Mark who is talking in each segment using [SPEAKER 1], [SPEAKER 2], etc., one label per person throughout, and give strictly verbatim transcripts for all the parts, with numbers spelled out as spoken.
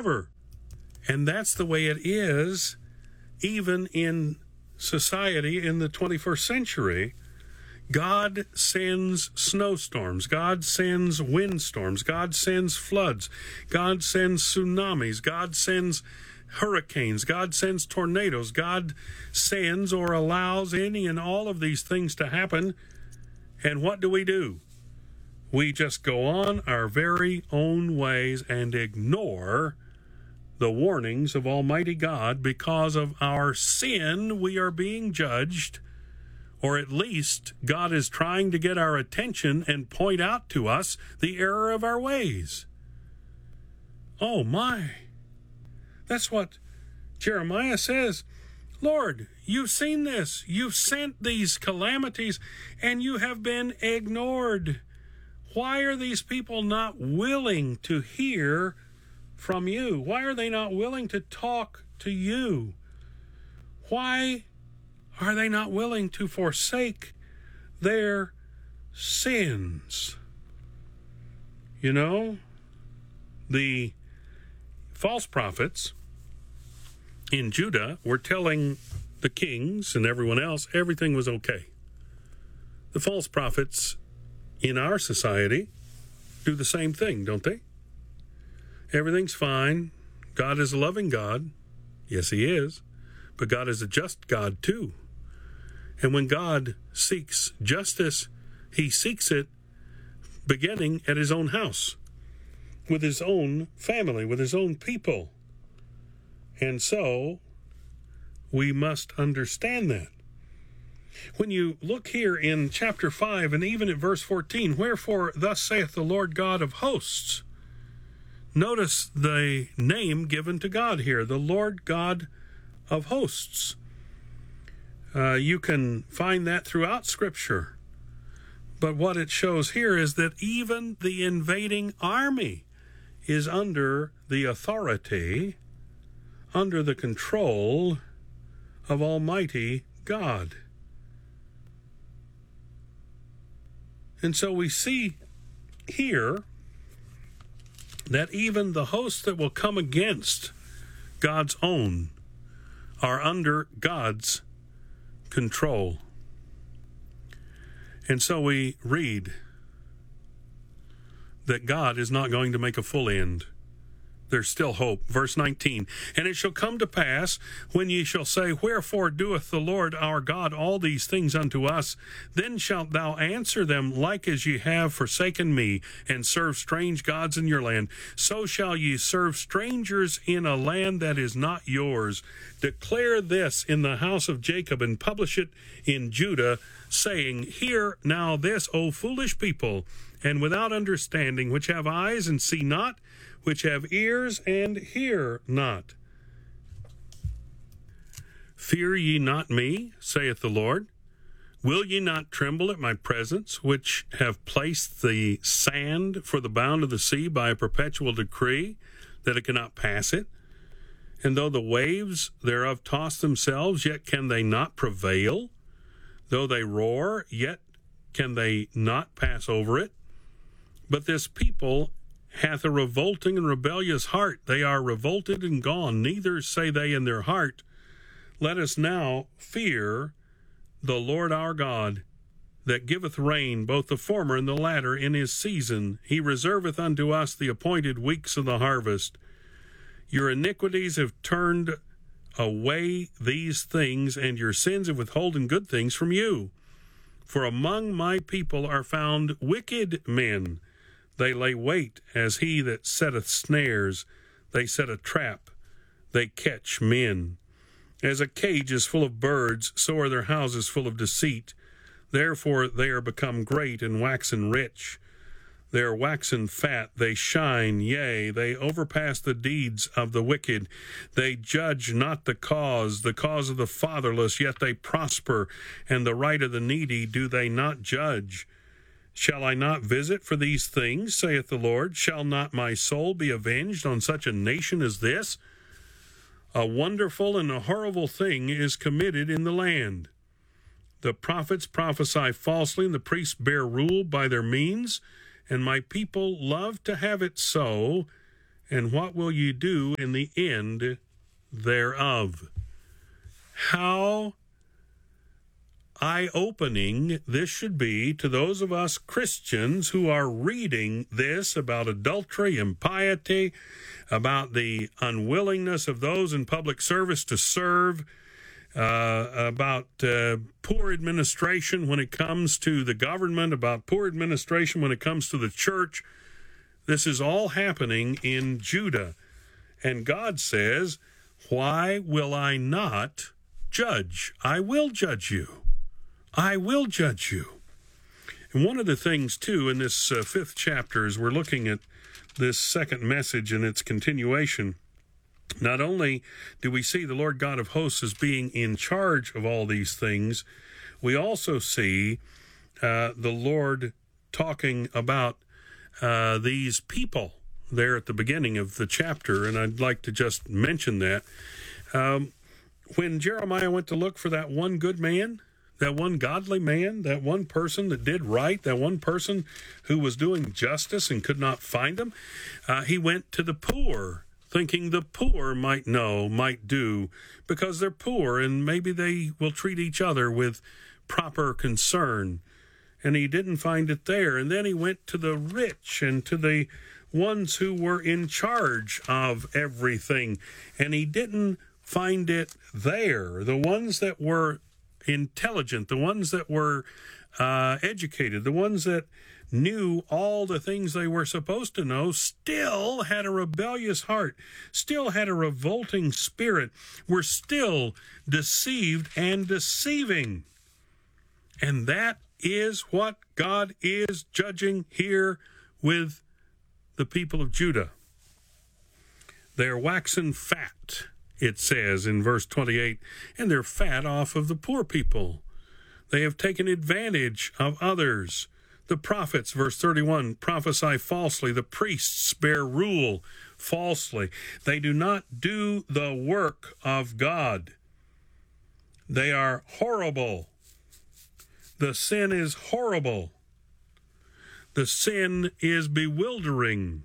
[SPEAKER 1] forever. And that's the way it is even in society in the twenty-first century. God sends snowstorms. God sends windstorms. God sends floods. God sends tsunamis. God sends hurricanes. God sends tornadoes. God sends or allows any and all of these things to happen. And what do we do? We just go on our very own ways and ignore the warnings of Almighty God. Because of our sin, we are being judged. Or at least God is trying to get our attention and point out to us the error of our ways. Oh my. That's what Jeremiah says. Lord, you've seen this. You've sent these calamities and you have been ignored. Why are these people not willing to hear from you? Why are they not willing to talk to you? Why are they not willing to forsake their sins? You know, the false prophets in Judah were telling the kings and everyone else everything was okay. The false prophets in our society do the same thing, don't they? Everything's fine. God is a loving God. Yes, he is. But God is a just God, too. And when God seeks justice, he seeks it beginning at his own house, with his own family, with his own people. And so we must understand that. When you look here in chapter five and even at verse fourteen, wherefore thus saith the Lord God of hosts. Notice the name given to God here, the Lord God of hosts. Uh, you can find that throughout Scripture. But what it shows here is that even the invading army is under the authority, under the control of Almighty God. And so we see here that even the hosts that will come against God's own are under God's control. And so we read that God is not going to make a full end. There's still hope. Verse nineteen, and it shall come to pass, when ye shall say, wherefore doeth the Lord our God all these things unto us? Then shalt thou answer them, like as ye have forsaken me, and served strange gods in your land. So shall ye serve strangers in a land that is not yours. Declare this in the house of Jacob, and publish it in Judah, saying, hear now this, O foolish people, and without understanding, which have eyes and see not, which have ears and hear not. Fear ye not me, saith the Lord? Will ye not tremble at my presence, which have placed the sand for the bound of the sea by a perpetual decree, that it cannot pass it? And though the waves thereof toss themselves, yet can they not prevail? Though they roar, yet can they not pass over it? But this people hath a revolting and rebellious heart. They are revolted and gone. Neither say they in their heart, let us now fear the Lord our God, that giveth rain, both the former and the latter, in his season. He reserveth unto us the appointed weeks of the harvest. Your iniquities have turned away these things, and your sins have withholden good things from you. For among my people are found wicked men. They lay wait as he that setteth snares. They set a trap. They catch men. As a cage is full of birds, so are their houses full of deceit. Therefore they are become great and waxen rich. They are waxen fat, they shine, yea, they overpass the deeds of the wicked. They judge not the cause, the cause of the fatherless, yet they prosper, and the right of the needy do they not judge. Shall I not visit for these things, saith the Lord? Shall not my soul be avenged on such a nation as this? A wonderful and a horrible thing is committed in the land. The prophets prophesy falsely, and the priests bear rule by their means, and my people love to have it so, And what will you do in the end thereof? How eye-opening this should be to those of us Christians who are reading this about adultery, impiety, about the unwillingness of those in public service to serve, uh, about uh, poor administration when it comes to the government, about poor administration when it comes to the church. This is all happening in Judah. And God says, why will I not judge? I will judge you. I will judge you. And one of the things, too, in this uh, fifth chapter, as we're looking at this second message and its continuation, not only do we see the Lord God of hosts as being in charge of all these things, we also see uh, the Lord talking about uh, these people there at the beginning of the chapter, and I'd like to just mention that. Um, when Jeremiah went to look for that one good man, that one godly man, that one person that did right, that one person who was doing justice and could not find him, uh, he went to the poor, thinking the poor might know, might do, because they're poor and maybe they will treat each other with proper concern. And he didn't find it there. And then he went to the rich and to the ones who were in charge of everything, and he didn't find it there. The ones that were intelligent, the ones that were uh, educated, the ones that knew all the things they were supposed to know, still had a rebellious heart, still had a revolting spirit, were still deceived and deceiving. And that is what God is judging here with the people of Judah. They're waxen fat, it says in verse twenty-eight, and they're fat off of the poor people. They have taken advantage of others. The prophets, verse thirty-one, prophesy falsely. The priests bear rule falsely. They do not do the work of God. They are horrible. The sin is horrible. The sin is bewildering.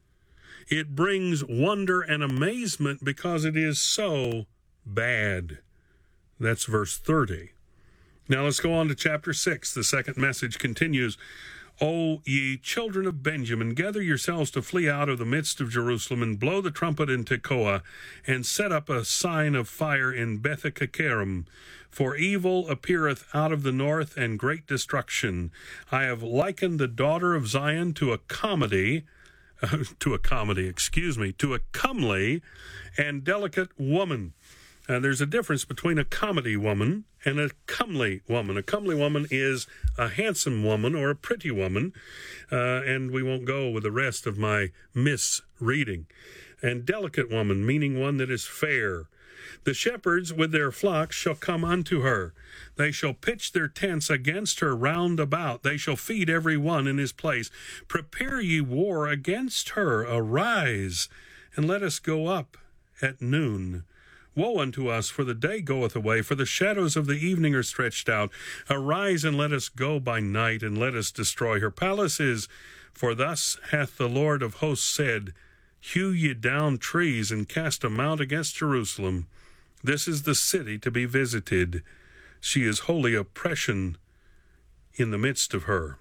[SPEAKER 1] It brings wonder and amazement because it is so bad. That's verse thirty. Now let's go on to chapter six. The second message continues. O ye children of Benjamin, gather yourselves to flee out of the midst of Jerusalem, and blow the trumpet in Tekoa, and set up a sign of fire in Beth-Haccherem. For evil appeareth out of the north, and great destruction. I have likened the daughter of Zion to a comedy, uh, to a comedy, excuse me, to a comely and delicate woman. Uh, there's a difference between a comedy woman and a comely woman. A comely woman is a handsome woman or a pretty woman, uh, and we won't go with the rest of my misreading. And delicate woman, meaning one that is fair. The shepherds with their flocks shall come unto her. They shall pitch their tents against her round about. They shall feed every one in his place. Prepare ye war against her. Arise, and let us go up at noon. Woe unto us, for the day goeth away, for the shadows of the evening are stretched out. Arise, and let us go by night, and let us destroy her palaces. For thus hath the Lord of hosts said, Hew ye down trees, and cast a mount against Jerusalem. This is the city to be visited. She is holy oppression in the midst of her.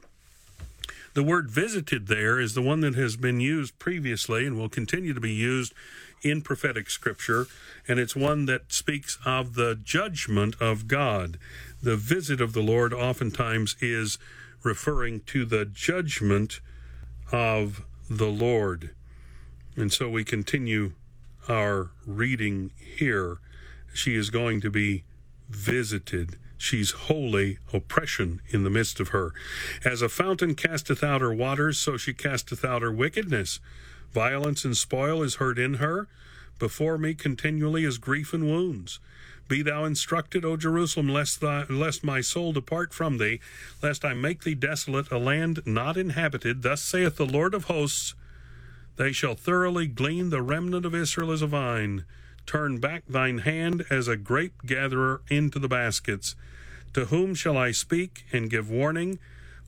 [SPEAKER 1] The word visited there is the one that has been used previously and will continue to be used in prophetic scripture, and it's one that speaks of the judgment of God. The visit of the Lord oftentimes is referring to the judgment of the Lord. And so we continue our reading here. She is going to be visited. She's holy oppression in the midst of her. As a fountain casteth out her waters, so she casteth out her wickedness. Violence and spoil is heard in her. Before me continually is grief and wounds. Be thou instructed, O Jerusalem, lest, thy, lest my soul depart from thee, lest I make thee desolate, a land not inhabited. Thus saith the Lord of hosts, they shall thoroughly glean the remnant of Israel as a vine. Turn back thine hand as a grape gatherer into the baskets. To whom shall I speak and give warning?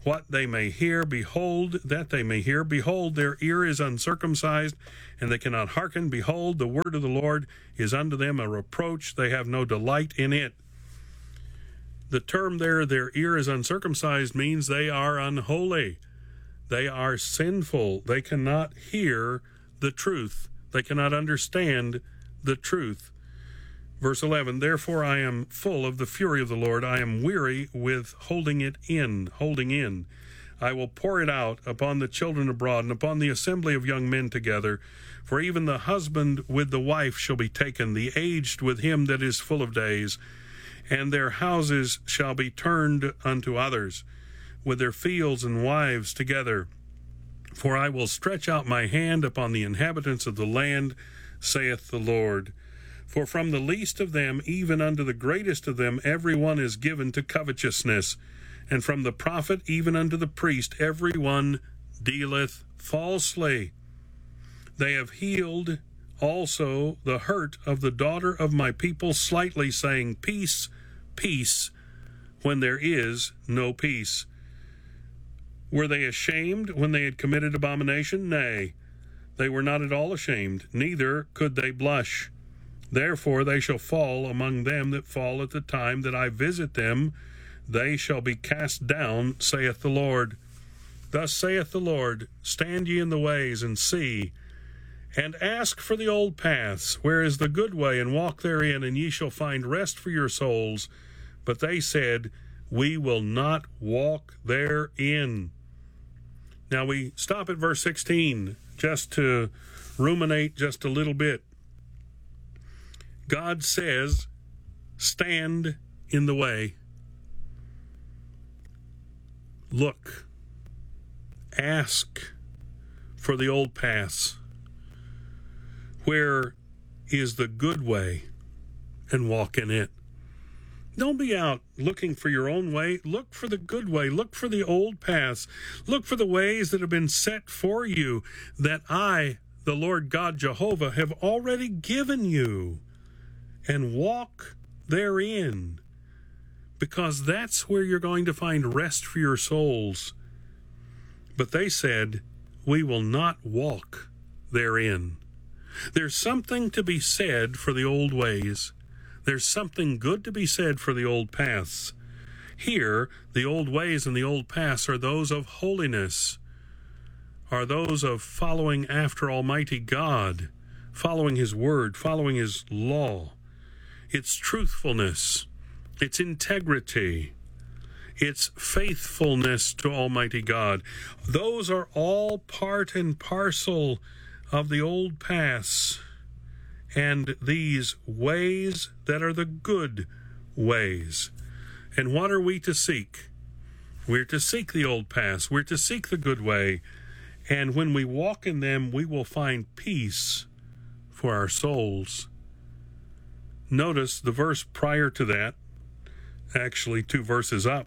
[SPEAKER 1] what they may hear, behold, that they may hear. Behold, their ear is uncircumcised, and they cannot hearken. Behold, the word of the Lord is unto them a reproach. They have no delight in it. The term there, their ear is uncircumcised, means they are unholy. They are sinful. They cannot hear the truth. They cannot understand the truth. Verse eleven, therefore I am full of the fury of the Lord. I am weary with holding it in, holding in. I will pour it out upon the children abroad and upon the assembly of young men together. For even the husband with the wife shall be taken, the aged with him that is full of days. And their houses shall be turned unto others, with their fields and wives together. For I will stretch out my hand upon the inhabitants of the land, saith the Lord. For from the least of them even unto the greatest of them every one is given to covetousness, and from the prophet even unto the priest every one dealeth falsely. They have healed also the hurt of the daughter of my people slightly, saying, Peace, peace, when there is no peace. Were they ashamed when they had committed abomination? Nay, they were not at all ashamed, neither could they blush. Therefore they shall fall among them that fall at the time that I visit them. They shall be cast down, saith the Lord. Thus saith the Lord, stand ye in the ways, and see, and ask for the old paths, where is the good way, and walk therein, and ye shall find rest for your souls. But they said, we will not walk therein. Now we stop at verse sixteen, just to ruminate just a little bit. God says, stand in the way. Look, ask for the old paths. Where is the good way, and walk in it. Don't be out looking for your own way. Look for the good way. Look for the old paths. Look for the ways that have been set for you, that I, the Lord God Jehovah, have already given you. And walk therein, because that's where you're going to find rest for your souls. But they said, we will not walk therein. There's something to be said for the old ways. There's something good to be said for the old paths. Here, the old ways and the old paths are those of holiness, are those of following after Almighty God, following His Word, following His law. It's truthfulness, it's integrity, it's faithfulness to Almighty God. Those are all part and parcel of the old paths and these ways that are the good ways. And what are we to seek? We're to seek the old paths. We're to seek the good way. And when we walk in them, we will find peace for our souls. Notice the verse prior to that, actually two verses up,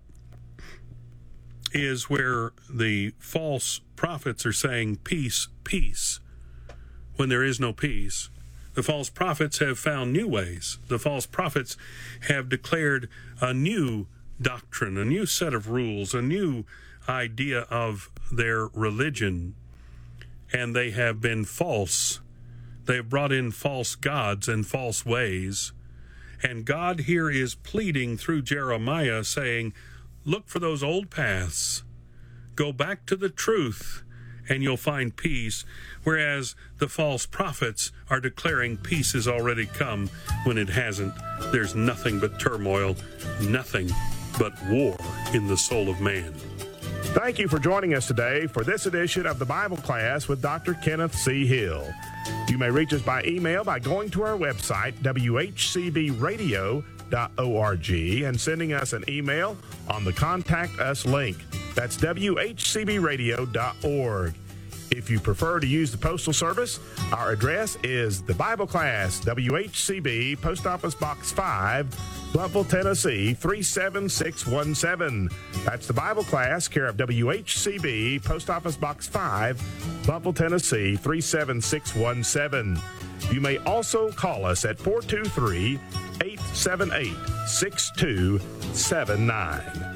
[SPEAKER 1] is where the false prophets are saying, peace, peace, when there is no peace. The false prophets have found new ways. The false prophets have declared a new doctrine, a new set of rules, a new idea of their religion, and they have been false. They have brought in false gods and false ways. And God here is pleading through Jeremiah, saying, look for those old paths. Go back to the truth, and you'll find peace. Whereas the false prophets are declaring peace has already come when it hasn't. There's nothing but turmoil, nothing but war in the soul of man.
[SPEAKER 2] Thank you for joining us today for this edition of the Bible Class with Doctor Kenneth C. Hill. You may reach us by email by going to our website, w h c b radio dot org, and sending us an email on the Contact Us link. That's w h c b radio dot org. If you prefer to use the Postal Service, our address is the Bible Class, W H C B, Post Office Box five, Blountville, Tennessee, three seven six one seven. That's the Bible Class, care of W H C B, Post Office Box five, Blountville, Tennessee, three seven six one seven. You may also call us at four two three, eight seven eight, six two seven nine.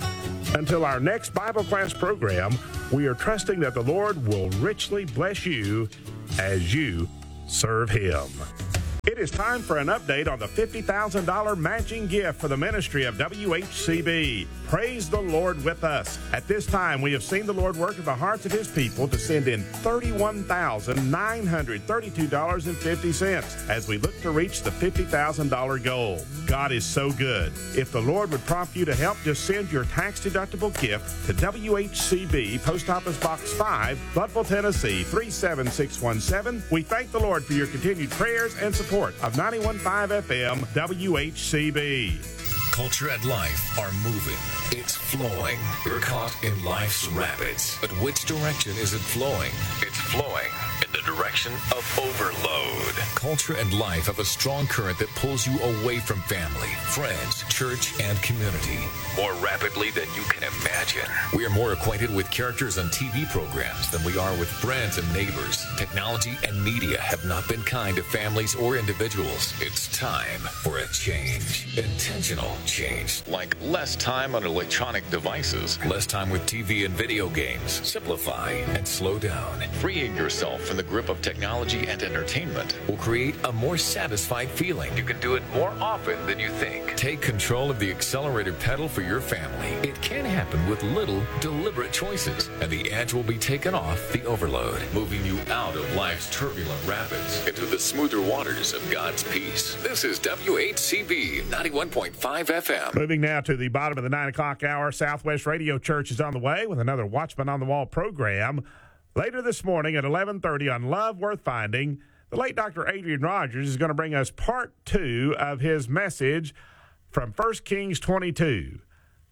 [SPEAKER 2] Until our next Bible class program, we are trusting that the Lord will richly bless you as you serve Him. It is time for an update on the fifty thousand dollars matching gift for the ministry of W H C B. Praise the Lord with us. At this time, we have seen the Lord work in the hearts of His people to send in thirty-one thousand nine hundred thirty-two dollars and fifty cents as we look to reach the fifty thousand dollars goal. God is so good. If the Lord would prompt you to help, just send your tax-deductible gift to W H C B, Post Office Box five, Bloodville, Tennessee, three seven six one seven. We thank the Lord for your continued prayers and support of ninety-one point five F M W H C B.
[SPEAKER 3] Culture and life are moving. It's flowing. You're caught in life's rapids. But which direction is it flowing? It's flowing in the direction of overload. Culture and life have a strong current that pulls you away from family, friends, church, and community more rapidly than you can imagine. We are more acquainted with characters on T V programs than we are with friends and neighbors. Technology and media have not been kind to families or individuals. It's time for a change. Intentional change. Like less time on electronic devices, less time with T V and video games. Simplify and slow down. Freeing yourself from the grip of technology and entertainment will create a more satisfied feeling. You can do it more often than you think. Take control of the accelerator pedal for your family. It can happen with little deliberate choices, and the edge will be taken off the overload, moving you out of life's turbulent rapids into the smoother waters of God's peace. This is W H C B ninety-one point five F M.
[SPEAKER 2] Moving now to the bottom of the nine o'clock hour, Southwest Radio Church is on the way with another Watchman on the Wall program. Later this morning at eleven thirty on Love Worth Finding, the late Doctor Adrian Rogers is going to bring us part two of his message from First Kings twenty-two,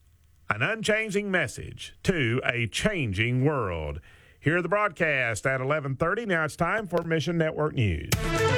[SPEAKER 2] an unchanging message to a changing world. Hear the broadcast at eleven thirty. Now it's time for Mission Network News.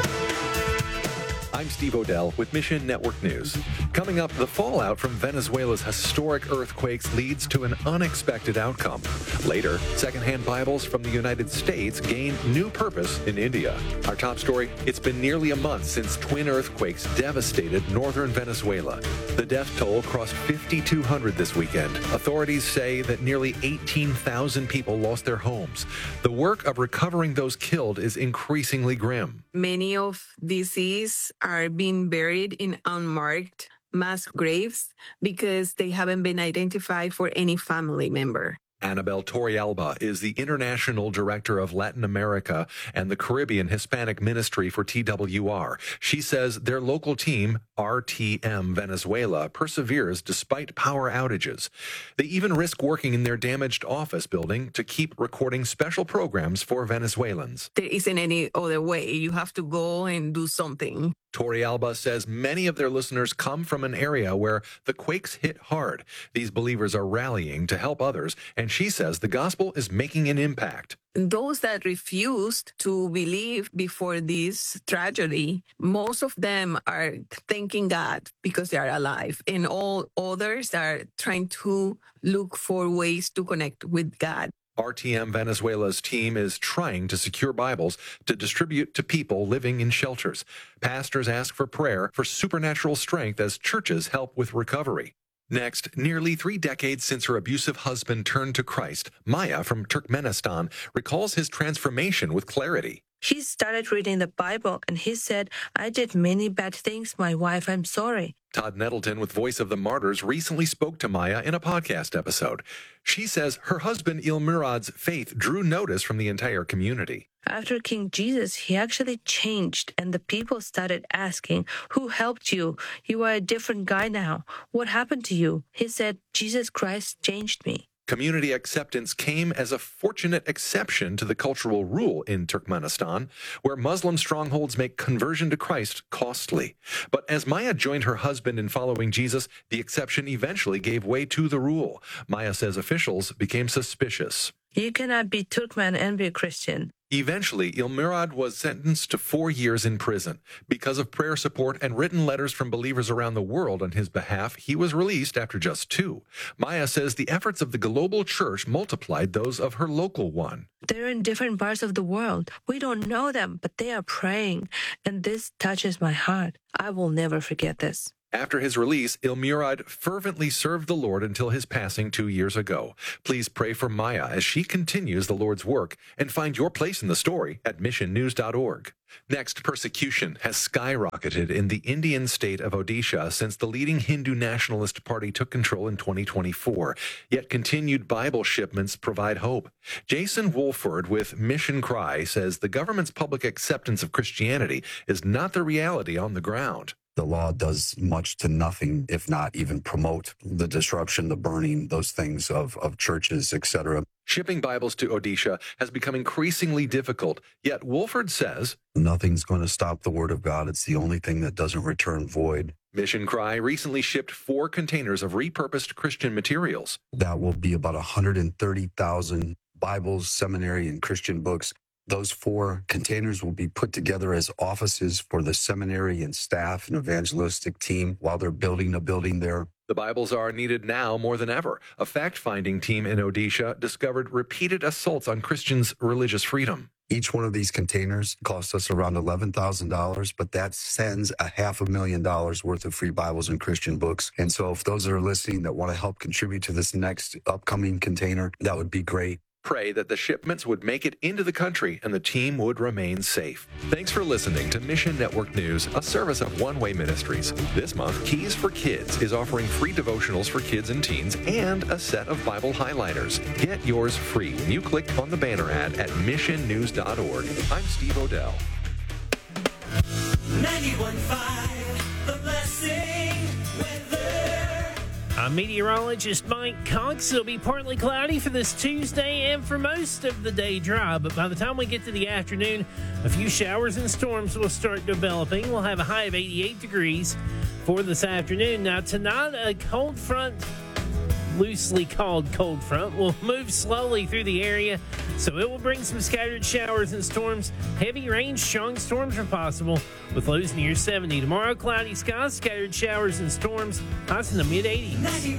[SPEAKER 4] I'm Steve Odell with Mission Network News. Coming up, the fallout from Venezuela's historic earthquakes leads to an unexpected outcome. Later, secondhand Bibles from the United States gain new purpose in India. Our top story, it's been nearly a month since twin earthquakes devastated northern Venezuela. The death toll crossed fifty-two hundred this weekend. Authorities say that nearly eighteen thousand people lost their homes. The work of recovering those killed is increasingly grim.
[SPEAKER 5] Many of these are being buried in unmarked mass graves because they haven't been identified for any family member.
[SPEAKER 4] Annabelle Torrealba is the International Director of Latin America and the Caribbean Hispanic Ministry for T W R. She says their local team, R T M Venezuela, perseveres despite power outages. They even risk working in their damaged office building to keep recording special programs for Venezuelans.
[SPEAKER 5] There isn't any other way. You have to go and do something.
[SPEAKER 4] Torrealba says many of their listeners come from an area where the quakes hit hard. These believers are rallying to help others, and she says the gospel is making an impact.
[SPEAKER 5] Those that refused to believe before this tragedy, most of them are thanking God because they are alive, and all others are trying to look for ways to connect with God.
[SPEAKER 4] R T M Venezuela's team is trying to secure Bibles to distribute to people living in shelters. Pastors ask for prayer for supernatural strength as churches help with recovery. Next, nearly three decades since her abusive husband turned to Christ, Maya from Turkmenistan recalls his transformation with clarity.
[SPEAKER 6] She started reading the Bible, and he said, I did many bad things, my wife, I'm sorry.
[SPEAKER 4] Todd Nettleton with Voice of the Martyrs recently spoke to Maya in a podcast episode. She says her husband Ilmurad's faith drew notice from the entire community.
[SPEAKER 6] After King Jesus, he actually changed, and the people started asking, who helped you? You are a different guy now. What happened to you? He said, Jesus Christ changed me.
[SPEAKER 4] Community acceptance came as a fortunate exception to the cultural rule in Turkmenistan, where Muslim strongholds make conversion to Christ costly. But as Maya joined her husband in following Jesus, the exception eventually gave way to the rule. Maya says officials became suspicious.
[SPEAKER 6] You cannot be Turkmen and be a Christian.
[SPEAKER 4] Eventually, Ilmurad was sentenced to four years in prison. Because of prayer support and written letters from believers around the world on his behalf, he was released after just two. Maya says the efforts of the global church multiplied those of her local one.
[SPEAKER 6] They're in different parts of the world. We don't know them, but they are praying, and this touches my heart. I will never forget this.
[SPEAKER 4] After his release, Ilmurad fervently served the Lord until his passing two years ago. Please pray for Maya as she continues the Lord's work, and find your place in the story at mission news dot org. Next, persecution has skyrocketed in the Indian state of Odisha since the leading Hindu nationalist party took control in twenty twenty-four. Yet continued Bible shipments provide hope. Jason Wolford with Mission Cry says the government's public acceptance of Christianity is not the reality on the ground.
[SPEAKER 7] The law does much to nothing, if not even promote the disruption, the burning, those things of, of churches, et cetera.
[SPEAKER 4] Shipping Bibles to Odisha has become increasingly difficult, yet Wolford says,
[SPEAKER 7] nothing's going to stop the Word of God. It's the only thing that doesn't return void.
[SPEAKER 4] Mission Cry recently shipped four containers of repurposed Christian materials.
[SPEAKER 7] That will be about one hundred thirty thousand Bibles, seminary, and Christian books. Those four containers will be put together as offices for the seminary and staff and evangelistic team while they're building a building there.
[SPEAKER 4] The Bibles are needed now more than ever. A fact-finding team in Odisha discovered repeated assaults on Christians' religious freedom.
[SPEAKER 7] Each one of these containers costs us around eleven thousand dollars, but that sends a half a million dollars worth of free Bibles and Christian books. And so if those that are listening that want to help contribute to this next upcoming container, that would be great.
[SPEAKER 4] Pray that the shipments would make it into the country and the team would remain safe. Thanks for listening to Mission Network News, a service of One Way Ministries. This month, Keys for Kids is offering free devotionals for kids and teens and a set of Bible highlighters. Get yours free when you click on the banner ad at mission news dot org. I'm Steve Odell.
[SPEAKER 8] ninety-one point five The Blessing Weather.
[SPEAKER 9] I'm meteorologist Mike Cox. It'll be partly cloudy for this Tuesday and for most of the day dry, but by the time we get to the afternoon, a few showers and storms will start developing. We'll have a high of eighty-eight degrees for this afternoon. Now, tonight, a cold front, loosely called cold front, will move slowly through the area, so it will bring some scattered showers and storms. Heavy rain, strong storms are possible with lows near seventy. Tomorrow, cloudy skies, scattered showers and storms, highs in the mid eighties.